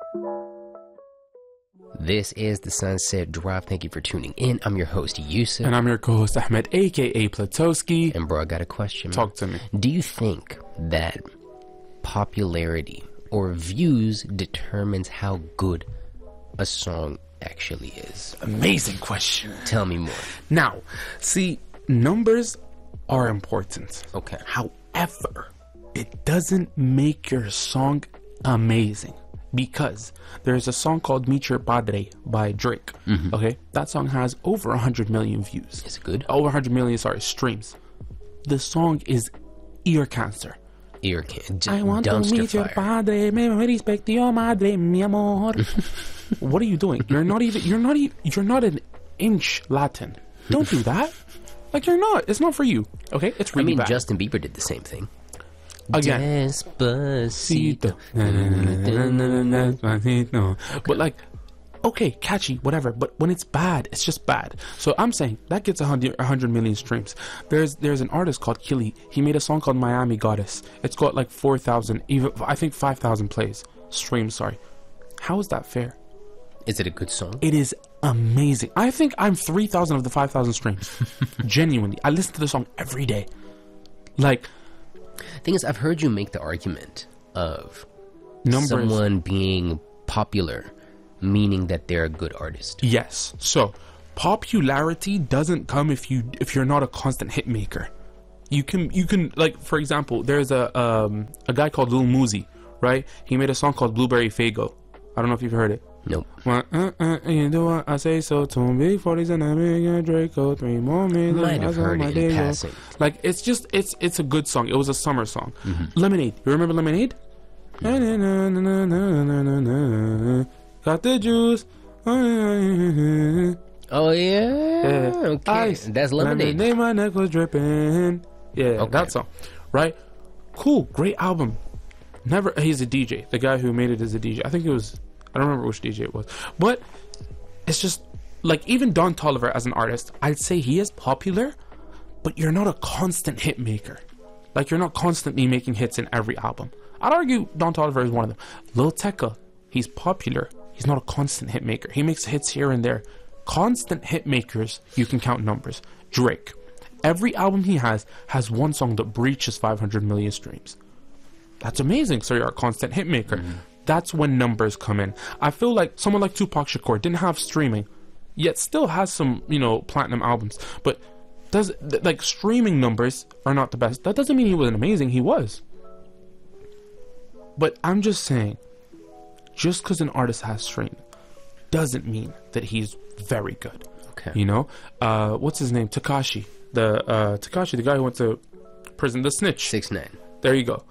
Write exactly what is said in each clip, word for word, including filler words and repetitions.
This is the Sunset Drive. Thank you for tuning in. I'm your host, Yusuf. And I'm your co-host, Ahmed, a k a. Platowski. And bro, I got a question. Talk to me. Do you think that popularity or views determines how good a song actually is? Amazing question. Tell me more. Now, see, numbers are important. Okay. However, it doesn't make your song amazing. Because there's a song called Meet Your Padre by Drake. Mm-hmm. Okay, that song has over one hundred million views. Is it good? Over one hundred million, sorry, streams. The song is ear cancer. Ear cancer. I want to meet your padre, me respect your madre, mi amor. What are you doing? You're not even. You're not even. You're not an inch Latin. Don't do that. Like you're not. It's not for you. Okay, it's really I mean, bad. Justin Bieber did the same thing. Again, Despacito. Okay. But like, okay, catchy, whatever. But when it's bad, it's just bad. So I'm saying that gets a hundred, a hundred million streams. There's there's an artist called Killy. He made a song called Miami Goddess. It's got like four thousand, even I think five thousand plays, streams. Sorry, how is that fair? Is it a good song? It is amazing. I think I'm three thousand of the five thousand streams. Genuinely, I listen to the song every day. Like. Thing is, I've heard you make the argument of Numbers. someone being popular, meaning that they're a good artist. Yes. So popularity doesn't come if you if you're not a constant hit maker. You can you can like for example, there's a um a guy called Lil Muzi, right? He made a song called Blueberry Fago. I don't know if you've heard it. Nope. Well, uh, uh, you do what I say so. Two big forties and a million Draco. Three more million. Might have heard it in passing. Like it's just it's it's a good song. It was a summer song. Mm-hmm. Lemonade. You remember Lemonade? Mm-hmm. Got the juice. Oh yeah. Yeah. Okay. Ice. That's Lemonade. Lemonade, my neck was dripping. Yeah, Okay. that song. Right? Cool. Great album. Never. He's a D J. The guy who made it is a D J. I think it was. I don't remember which D J it was, but it's just like even Don Toliver as an artist, I'd say he is popular, but you're not a constant hit maker. Like you're not constantly making hits in every album. I'd argue Don Toliver is one of them. Lil Tecca, he's popular. He's not a constant hit maker. He makes hits here and there. Constant hit makers, you can count numbers. Drake, every album he has has one song that breaches five hundred million streams. That's amazing. So you're a constant hit maker. Mm-hmm. That's when numbers come in. I feel like someone like Tupac Shakur didn't have streaming, yet still has some, you know, platinum albums. But does th- like streaming numbers are not the best. That doesn't mean he wasn't amazing. He was. But I'm just saying, just because an artist has stream doesn't mean that he's very good. Okay. You know, uh, what's his name? Tekashi. The uh, Tekashi, the guy who went to prison, the snitch. six nine. There you go.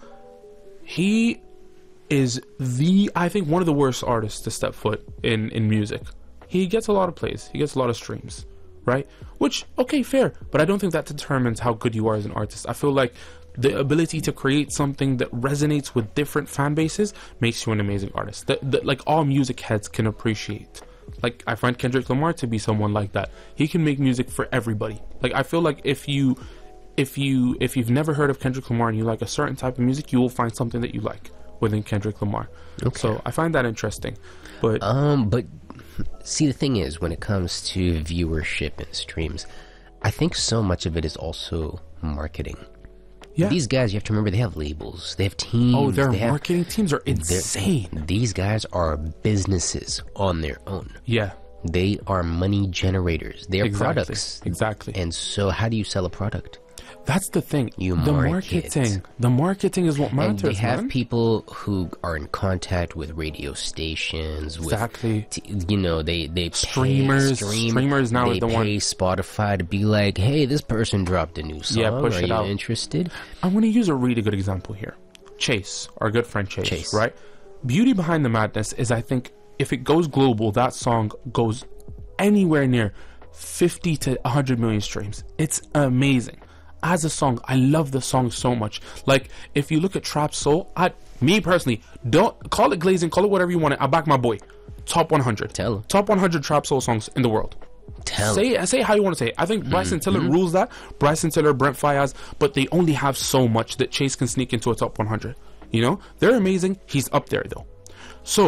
He is the I think one of the worst artists to step foot in in music. He gets a lot of plays, he gets a lot of streams, right? Which, okay, fair, but I don't think that determines how good you are as an artist. I feel like the ability to create something that resonates with different fan bases makes you an amazing artist that, that like all music heads can appreciate. Like I find Kendrick Lamar to be someone like that. He can make music for everybody. Like I feel like if you if you if you've never heard of Kendrick Lamar and you like a certain type of music, you will find something that you like within Kendrick Lamar. Okay. So I find that interesting. But um but see, the thing is, when it comes to viewership and streams, I think so much of it is also marketing. Yeah. These guys, you have to remember, they have labels, they have teams. Oh, their they marketing have, teams are insane. These guys are businesses on their own. Yeah. They are money generators. They are exactly. products. Exactly. And so how do you sell a product? That's the thing. You the market. marketing. The marketing is what matters. And they have man. people who are in contact with radio stations. Exactly. With, t- you know, they they streamers. Pay stream, streamers now they is the pay one. Spotify to be like, hey, this person dropped a new song. Yeah, push are it you out. interested? I'm going to use a really good example here. Chase, our good friend Chase, Chase. right? Beauty Behind the Madness is, I think, if it goes global, that song goes anywhere near fifty to one hundred million streams. It's amazing. As a song, I love the song so much. Like, if you look at Trap Soul, I, me personally, don't call it glazing, call it whatever you want it. I back my boy. Top one hundred. Tell him. Top one hundred Trap Soul songs in the world. Tell say it, say it how you want to say it. I think Bryson Mm-hmm. Tiller rules that. Bryson Tiller, Brent Faiyaz, but they only have so much that Chase can sneak into a top one hundred. You know, they're amazing. He's up there though. So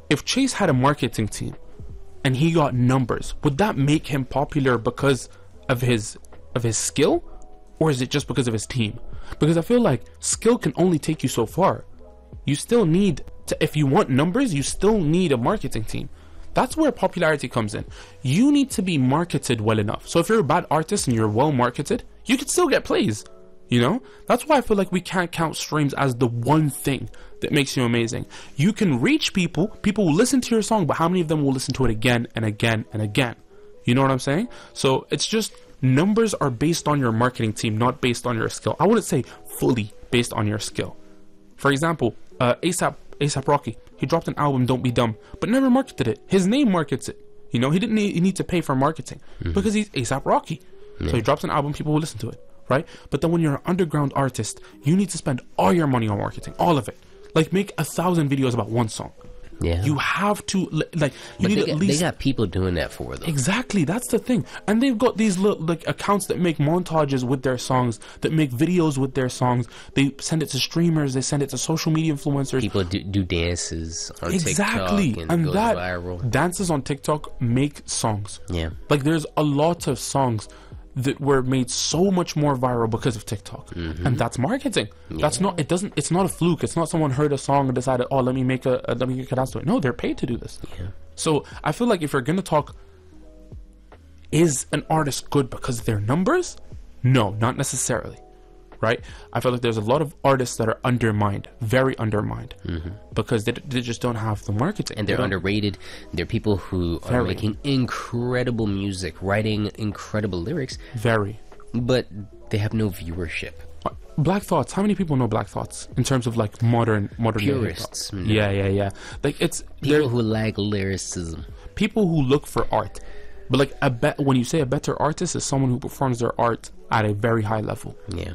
if Chase had a marketing team and he got numbers, would that make him popular because of his of his skill, or is it just because of his team? Because I feel like skill can only take you so far. You still need to, if you want numbers, you still need a marketing team. That's where popularity comes in. You need to be marketed well enough. So if you're a bad artist and you're well marketed, you can still get plays. You know, that's why I feel like we can't count streams as the one thing that makes you amazing. You can reach people, people will listen to your song, but how many of them will listen to it again and again and again? You know what I'm saying? So it's just, numbers are based on your marketing team, not based on your skill. I wouldn't say fully based on your skill. For example, uh, ASAP, ASAP Rocky, he dropped an album, Don't Be Dumb, but never marketed it. His name markets it. You know, he didn't need, he need to pay for marketing mm-hmm. because he's ASAP Rocky. Yeah. So he drops an album, people will listen to it. Right? But then when you're an underground artist, you need to spend all your money on marketing, all of it. Like, make a thousand videos about one song. Yeah. You have to, like, you but need they at got, least... They got people doing that for them. Exactly, that's the thing. And they've got these little, like, accounts that make montages with their songs, that make videos with their songs. They send it to streamers, they send it to social media influencers. People do, do dances on exactly. TikTok and, and goes that viral. Dances on TikTok make songs. Yeah. Like, there's a lot of songs that were made so much more viral because of TikTok. Mm-hmm. And that's marketing. Yeah. That's not, it doesn't, it's not a fluke. It's not someone heard a song and decided, oh, let me make a, a let me make a dance to it. No, they're paid to do this. Yeah. So I feel like if you're going to talk, is an artist good because of their numbers? No, not necessarily. Right? I feel like there's a lot of artists that are undermined, very undermined, mm-hmm. because they, they just don't have the marketing. And they're they underrated. They're people who very. are making incredible music, writing incredible lyrics. Very. But they have no viewership. Black Thoughts. How many people know Black Thoughts in terms of like modern modern purists? No. Yeah, yeah, yeah. Like it's people who like lyricism. People who look for art. But like a be- when you say a better artist is someone who performs their art at a very high level. Yeah.